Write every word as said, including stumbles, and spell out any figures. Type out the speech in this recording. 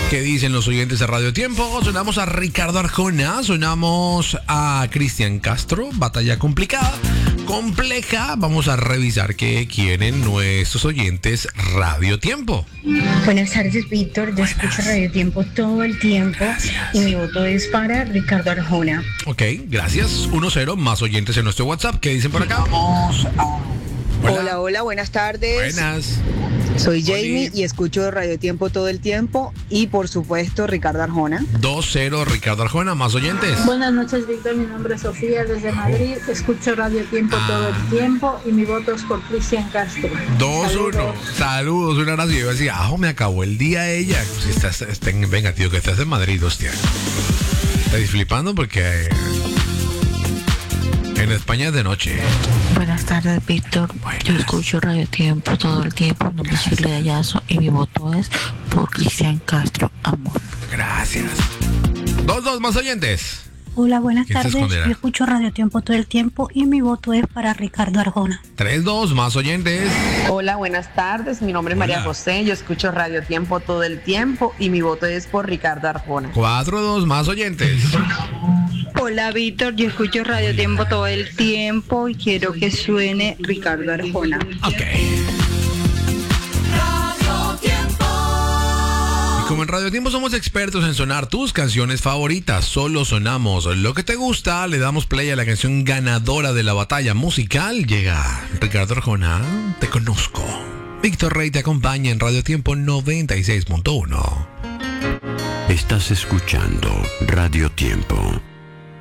¿Qué dicen los oyentes de Radio Tiempo? Sonamos a Ricardo Arjona, sonamos a Cristian Castro, batalla complicada, compleja. Vamos a revisar qué quieren nuestros oyentes Radio Tiempo. Buenas tardes, Víctor. Yo escucho Radio Tiempo todo el tiempo. Gracias. Y mi voto es para Ricardo Arjona. Ok, gracias. uno cero, más oyentes en nuestro WhatsApp. ¿Qué dicen por acá? Vamos a... Hola. hola, hola, buenas tardes. Buenas. Soy Jamie y escucho Radio Tiempo todo el tiempo y por supuesto Ricardo Arjona. dos cero Ricardo Arjona, más oyentes. Buenas noches, Víctor, mi nombre es Sofía desde Madrid, escucho Radio Tiempo ah. todo el tiempo y mi voto es por Cristian Castro. dos uno, saludos, un abrazo. Yo iba a decir, ah, me acabó el día ella. Si estás, está en, venga, tío, que estás en Madrid, hostia. Estáis flipando porque... Eh, en España es de noche. Buenas tardes, Víctor. Buenas. Yo escucho Radio Tiempo todo el tiempo. No me sirve de Ayazo y mi voto es por Cristian Castro. Amor. Gracias. Dos, dos más oyentes. Hola, buenas tardes. Yo escucho Radio Tiempo todo el tiempo y mi voto es para Ricardo Arjona. tres, dos más oyentes. Hola, buenas tardes. Mi nombre es Hola. María José. Yo escucho Radio Tiempo todo el tiempo y mi voto es por Ricardo Arjona. cuatro, dos más oyentes. Hola, Víctor. Yo escucho Radio Tiempo todo el tiempo y quiero que suene Ricardo Arjona. Ok. Como en Radio Tiempo somos expertos en sonar tus canciones favoritas, solo sonamos lo que te gusta, le damos play a la canción ganadora de la batalla musical. Llega Ricardo Arjona, Te Conozco. Víctor Rey te acompaña en Radio Tiempo noventa y seis punto uno. Estás escuchando Radio Tiempo.